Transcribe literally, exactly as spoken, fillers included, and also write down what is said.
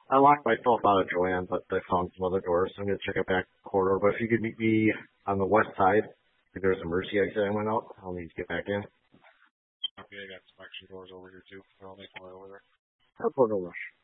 I locked myself out of Joanne, but I found some other doors, so I'm gonna check it back corridor. But if you could meet me on the west side, if there's a Mercy exit I went out, I'll need to get back in. Okay, I got some action doors over here too. I'll make my way over there. I'll put no rush.